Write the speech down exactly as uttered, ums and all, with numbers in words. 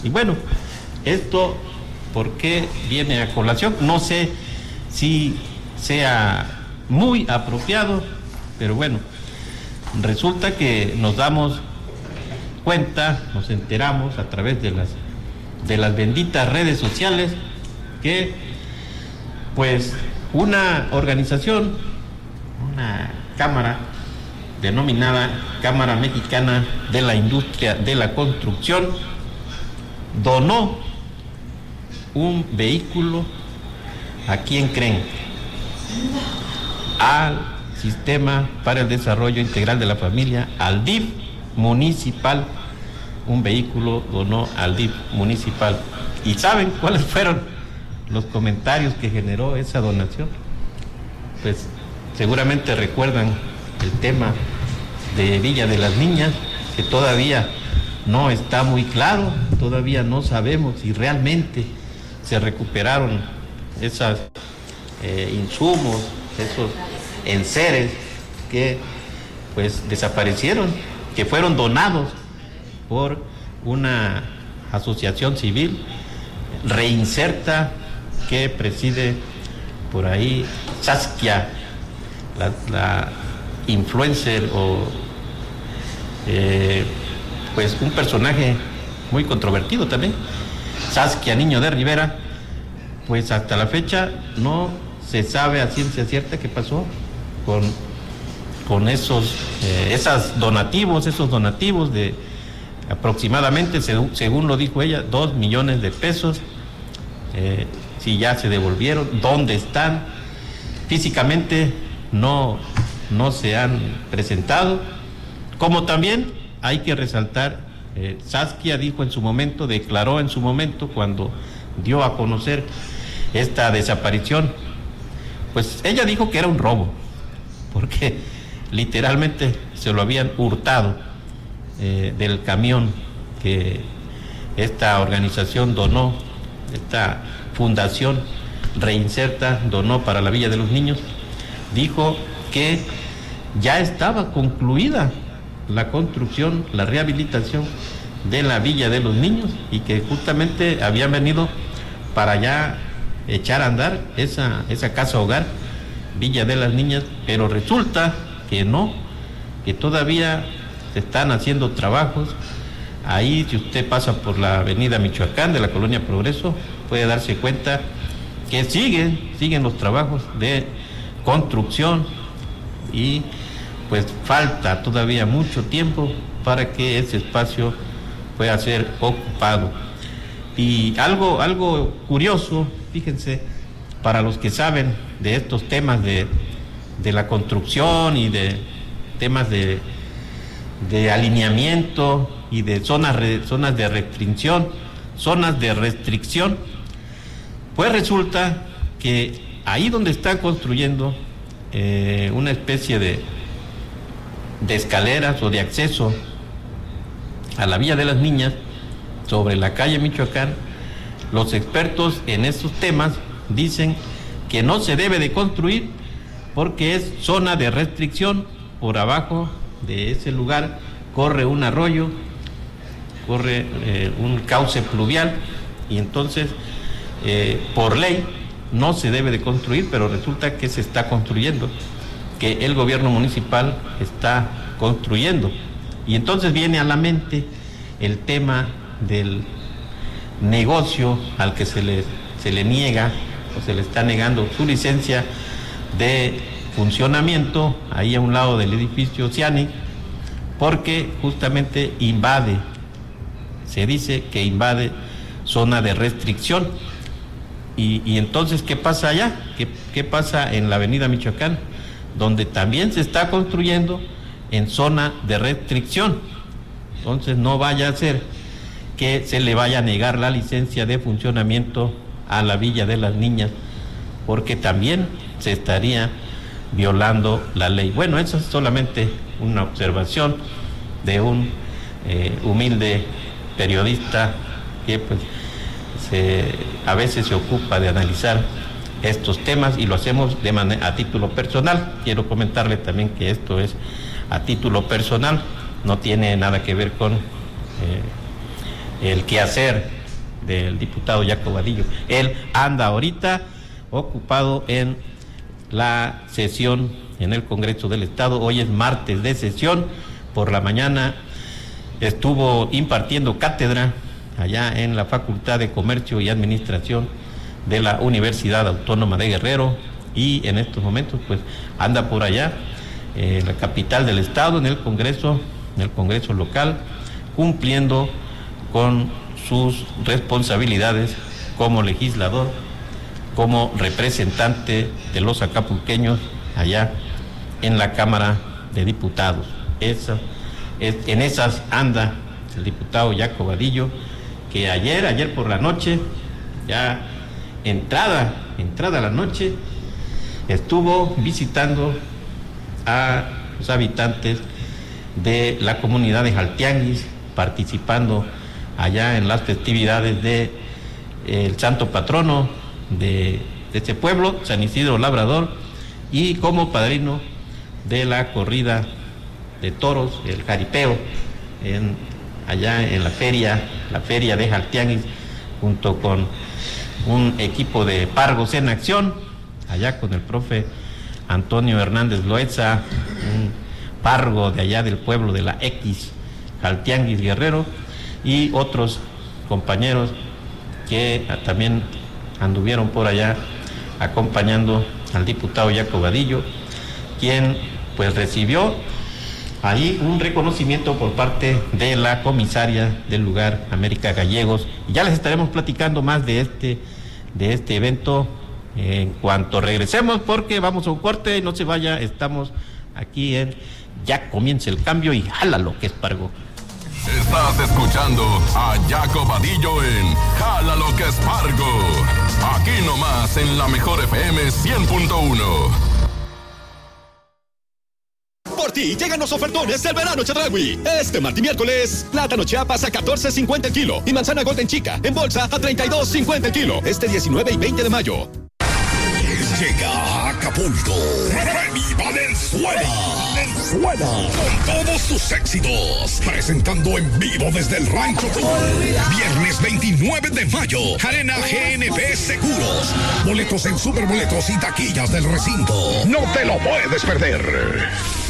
Y bueno, esto, ¿por qué viene a colación? No sé si sea muy apropiado, pero bueno, resulta que nos damos cuenta, nos enteramos a través de las, de las benditas redes sociales que pues una organización, una cámara denominada Cámara Mexicana de la Industria de la Construcción, donó un vehículo, ¿a quién creen? Al Sistema para el Desarrollo Integral de la Familia, al D I F municipal. Un vehículo donó al D I F municipal. ¿Y saben cuáles fueron los comentarios que generó esa donación? Pues seguramente recuerdan el tema de Villa de las Niñas, que todavía no está muy claro, todavía no sabemos si realmente se recuperaron esos eh, insumos, esos enseres que pues desaparecieron, que fueron donados por una asociación civil, Reinserta, que preside por ahí Saskia, la, la influencer o eh, pues un personaje muy controvertido también, Saskia Niño de Rivera. Pues hasta la fecha no se sabe a ciencia cierta qué pasó con, con esos, eh, esas donativos, esos donativos de aproximadamente, según, según lo dijo ella, dos millones de pesos. Eh, si ya se devolvieron, dónde están, físicamente no, no se han presentado. Como también hay que resaltar, eh, Saskia dijo en su momento, declaró en su momento cuando dio a conocer esta desaparición, pues ella dijo que era un robo, porque literalmente se lo habían hurtado eh, del camión que esta organización donó, esta fundación Reinserta donó para la Villa de los Niños. Dijo que ya estaba concluida la construcción, la rehabilitación de la Villa de los Niños y que justamente habían venido para ya echar a andar esa, esa casa hogar, Villa de las Niñas, pero resulta que no, que todavía se están haciendo trabajos. Ahí, si usted pasa por la avenida Michoacán de la Colonia Progreso, puede darse cuenta que siguen, siguen los trabajos de construcción y pues falta todavía mucho tiempo para que ese espacio pueda ser ocupado. Y algo, algo curioso, fíjense, para los que saben de estos temas de, de la construcción y de temas de, de alineamiento y de zonas, zonas de restricción, zonas de restricción, pues resulta que ahí donde están construyendo eh, una especie de, de escaleras o de acceso a la Villa de las Niñas, sobre la calle Michoacán, los expertos en estos temas dicen que no se debe de construir porque es zona de restricción. Por abajo de ese lugar corre un arroyo, corre eh, un cauce pluvial y entonces eh, por ley no se debe de construir, pero resulta que se está construyendo, que el gobierno municipal está construyendo. Y entonces viene a la mente el tema del negocio al que se le, se le niega o se le está negando su licencia de funcionamiento ahí a un lado del edificio Oceanic, porque justamente invade, se dice que invade zona de restricción. Y, y entonces, ¿qué pasa allá? ¿Qué, qué pasa en la avenida Michoacán? Donde también se está construyendo en zona de restricción. Entonces no vaya a ser que se le vaya a negar la licencia de funcionamiento a la Villa de las Niñas, porque también se estaría violando la ley. Bueno, eso es solamente una observación de un eh, humilde periodista que pues se, a veces se ocupa de analizar estos temas y lo hacemos de manera a título personal. Quiero comentarle también que esto es a título personal, no tiene nada que ver con eh, el quehacer del diputado Jaco Vadillo. Él anda ahorita ocupado en la sesión en el Congreso del Estado. Hoy es martes de sesión. Por la mañana estuvo impartiendo cátedra allá en la Facultad de Comercio y Administración de la Universidad Autónoma de Guerrero, y en estos momentos pues anda por allá eh, en la capital del estado, en el Congreso, en el Congreso local, cumpliendo con sus responsabilidades como legislador, como representante de los acapulqueños allá en la Cámara de Diputados. Esa, es, en esas anda el diputado Jaco Vadillo, que ayer, ayer por la noche, ya entrada, entrada la noche, estuvo visitando a los habitantes de la comunidad de Jaltianguis, participando allá en las festividades de eh, el santo patrono de, de este pueblo, San Isidro Labrador, y como padrino de la corrida de toros, el jaripeo, en, allá en la feria, la feria de Jaltianguis, junto con un equipo de pargos en acción, allá con el profe Antonio Hernández Loaiza, un pargo de allá del pueblo de la X, Jaltianguis Guerrero, y otros compañeros que también anduvieron por allá acompañando al diputado Jaco Vadillo, quien pues recibió ahí un reconocimiento por parte de la comisaria del lugar, América Gallegos, y ya les estaremos platicando más de este, de este evento en cuanto regresemos, porque vamos a un corte y no se vaya, estamos aquí en Ya Comienza el Cambio y Jálalo que Espargo. Estás escuchando a Jaco Vadillo en Jálalo que Espargo, aquí nomás en la mejor F M cien punto uno. Por ti llegan los ofertones del verano Chedraui. Este martes y miércoles, plátano Chiapas a catorce cincuenta el kilo y manzana Golden Chica en bolsa a treinta y dos cincuenta el kilo. Este diecinueve y veinte de mayo. Llega a Acapulco Remy Valenzuela. Valenzuela. Con todos sus éxitos. Presentando en vivo desde el Rancho Tour. Viernes veintinueve de mayo. Arena G N P Seguros. Boletos en Superboletos y taquillas del recinto. No te lo puedes perder.